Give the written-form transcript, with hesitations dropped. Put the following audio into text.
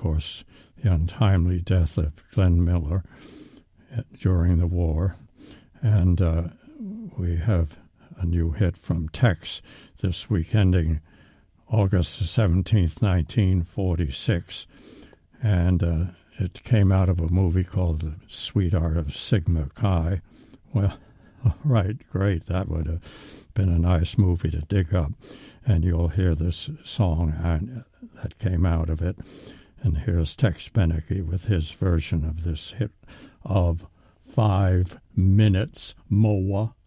course, the untimely death of Glenn Miller during the war. And we have a new hit from Tex this week, ending August the 17th, 1946. And it came out of a movie called The Sweet Art of Sigma Chi. Well, right, great. That would have been a nice movie to dig up. And you'll hear this song that came out of it. And here's Tex Beneke with his version of this hit of 5 minutes more.